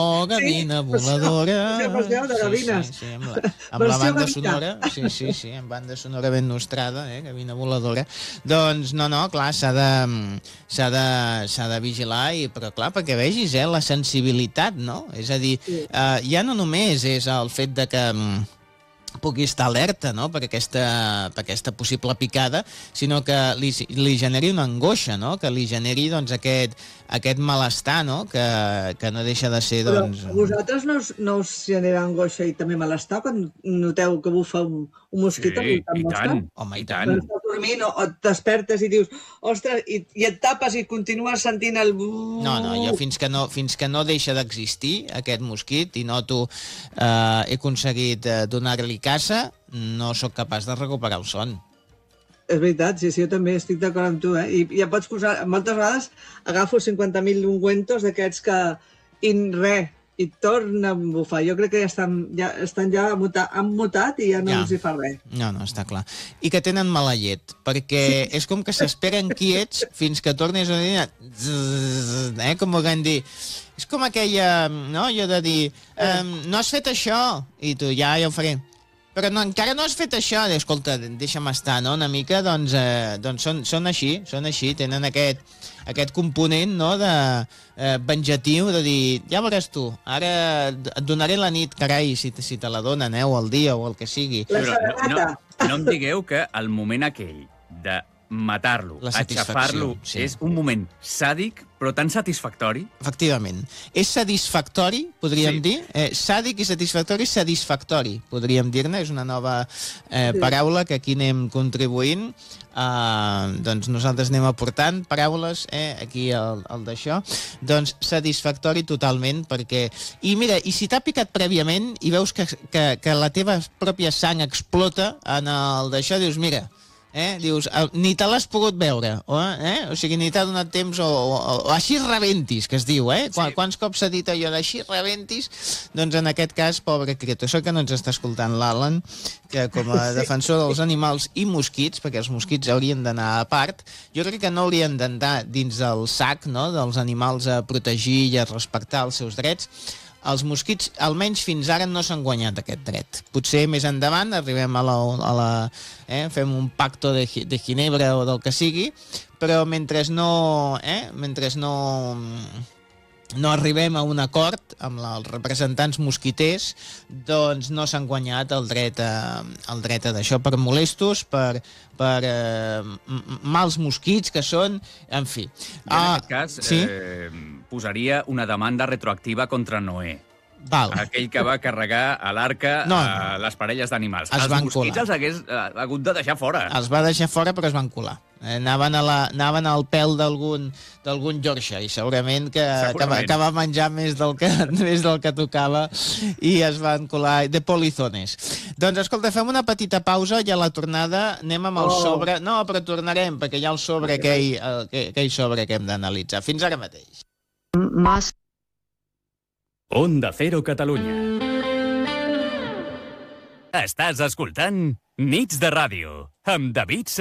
Oh, gavina voladora... Versió de gavines. Sí, amb la banda sonora, sí, amb banda sonora ben nostrada, gavina voladora. Doncs no, clar, s'ha de vigilar, però clar, perquè vegis, la sensibilitat, no? És a dir, ja no només és el fet de que pugui estar alerta, no?, per aquesta possible picada, sinó que li generi una angoixa, no?, que li generi, doncs, aquest malestar, no?, que no deixa de ser, doncs... Però a vosaltres no us genera angoixa i també malestar quan noteu que bufa un mosquit al voltant vostre? Home, i Quan tant. estàs dormint o et despertes i dius, ostres, i et tapes i continues sentint el... No, jo fins que no deixa d'existir aquest mosquit i noto he aconseguit donar-li caça, no sóc capaç de recuperar el son. És veritat, sí, jo també estic d'acord amb tu, I ja pots posar... Moltes vegades agafo 50.000 ungüentos d'aquests que... I torna a bufar. Jo crec que han mutat i ja no els hi fa res. No, està clar. I que tenen mala llet, perquè és com que s'esperen quiets fins que tornis a dir... Com ho vam dir... És com aquella... No, jo de dir... No has fet això? I tu, ja ho faré. Però encara no has fet això. Escolta, deixa'm estar, no? Una mica, doncs són així, tenen aquest component, no?, de venjatiu, de dir, ja veuràs tu, ara et donaré la nit, carai, si te la donen, o el dia, o el que sigui. Però no em digueu que el moment aquell de matar-lo, aixafar-lo, és un moment sàdic, però tan satisfactori. Efectivament. És satisfactori, podríem dir. Sàdic i satisfactori, podríem dir-ne. És una nova paraula que aquí anem contribuint. Doncs nosaltres anem aportant paraules aquí al d'això. Doncs satisfactori totalment, perquè... I mira, i si t'ha picat prèviament i veus que la teva pròpia sang explota en el d'això, dius, mira... Dius, ni te l'has pogut veure, o sigui, ni t'ha donat temps, o així rebentis, que es diu, Quants cops s'ha dit allò d'així rebentis? Doncs en aquest cas, pobre criatura, sort que no ens està escoltant l'Alan, que com a defensor dels animals i mosquits, perquè els mosquits haurien d'anar a part, jo crec que no haurien d'anar dins del sac, no?, dels animals a protegir i a respectar els seus drets. Els mosquits, almenys fins ara, no s'han guanyat aquest dret. Potser més endavant arribem a la fem un pacto de Ginebra o del que sigui, però mentre no arribem a un acord amb els representants mosquiters, doncs no s'han guanyat el dret a d'això, per molestos, per mals mosquits que són, en fi. Jo en aquest cas posaria una demanda retroactiva contra Noé. Aquell que va carregar a l'arca a les parelles d'animals. Els mosquits els hagués hagut de deixar fora. Els va deixar fora, però es van colar. Anaven al pèl d'algun Yorkshire, i segurament que va menjar més del que tocava, i es van colar de polizones. Doncs escolta, fem una petita pausa, i a la tornada anem amb el sobre. No, però tornarem, perquè hi ha el sobre, aquell sobre que hem d'analitzar. Fins ara mateix. Onda Cero Catalunya. Estàs escoltant Nits de Ràdio amb David